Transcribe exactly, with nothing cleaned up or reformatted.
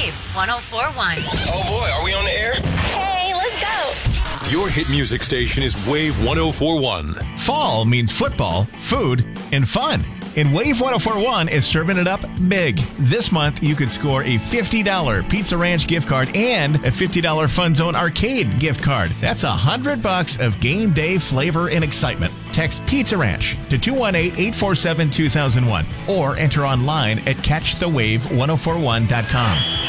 Wave one oh four point one. Oh boy, are we on the air? Hey, let's go. Your hit music station is Wave one oh four point one. Fall means football, food, and fun. And Wave one oh four point one is serving it up big. This month, you could score a fifty dollars Pizza Ranch gift card and a fifty dollars Fun Zone Arcade gift card. That's one hundred bucks of game day flavor and excitement. Text Pizza Ranch to two one eight, eight four seven, two thousand one or enter online at catch the wave one oh four one dot com.